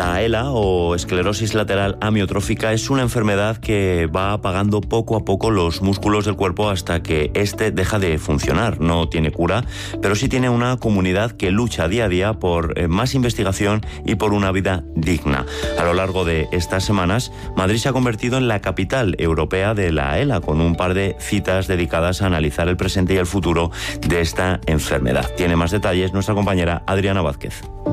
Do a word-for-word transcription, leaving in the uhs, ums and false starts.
La ELA, o esclerosis lateral amiotrófica, es una enfermedad que va apagando poco a poco los músculos del cuerpo hasta que éste deja de funcionar. No tiene cura, pero sí tiene una comunidad que lucha día a día por eh, más investigación y por una vida digna. A lo largo de estas semanas, Madrid se ha convertido en la capital europea de la ELA, con un par de citas dedicadas a analizar el presente y el futuro de esta enfermedad. Tiene más detalles nuestra compañera Adriana Vázquez.